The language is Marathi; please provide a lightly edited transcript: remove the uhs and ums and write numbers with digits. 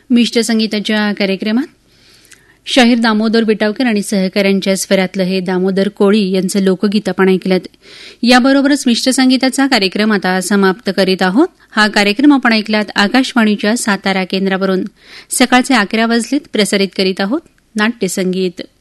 मिष्ट संगीताच्या कार्यक्रमात शाहीर दामोदर विटावकर आणि सहकाऱ्यांच्या स्वरातलं हे दामोदर कोळी यांचं लोकगीत आपण ऐकलं. याबरोबरच मिष्ट संगीताचा कार्यक्रम आता समाप्त करीत आहोत. हा कार्यक्रम आपण ऐकलात आकाशवाणीच्या सातारा केंद्रावरून. सकाळचे 11 वाजलेत. प्रसारित करीत आहोत नाट्यसंगीत.